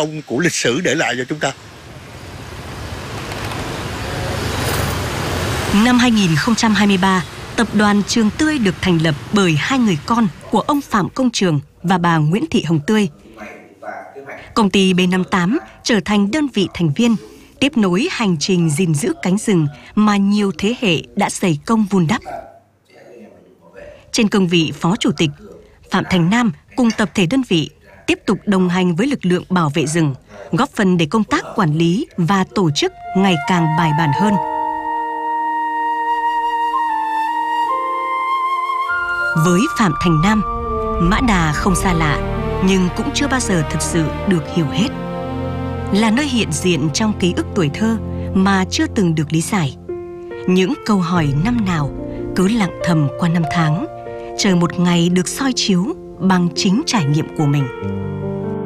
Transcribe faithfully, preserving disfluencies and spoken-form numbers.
công của lịch sử để lại cho chúng ta. Năm hai nghìn không trăm hai mươi ba, tập đoàn Trường Tươi được thành lập bởi hai người con của ông Phạm Công Trường và bà Nguyễn Thị Hồng Tươi. Công ty B năm tám trở thành đơn vị thành viên, tiếp nối hành trình gìn giữ cánh rừng mà nhiều thế hệ đã dày công vun đắp. Trên cương vị Phó Chủ tịch, Phạm Thành Nam cùng tập thể đơn vị tiếp tục đồng hành với lực lượng bảo vệ rừng, góp phần để công tác quản lý và tổ chức ngày càng bài bản hơn. Với Phạm Thành Nam, Mã Đà không xa lạ, nhưng cũng chưa bao giờ thực sự được hiểu hết. Là nơi hiện diện trong ký ức tuổi thơ mà chưa từng được lý giải. Những câu hỏi năm nào cứ lặng thầm qua năm tháng, chờ một ngày được soi chiếu bằng chính trải nghiệm của mình.